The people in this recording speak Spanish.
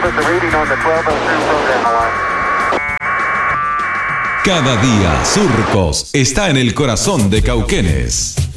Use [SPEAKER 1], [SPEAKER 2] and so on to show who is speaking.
[SPEAKER 1] put the reading on the 1202 program alarm.
[SPEAKER 2] Cada día, Surcos está en el corazón de Cauquenes.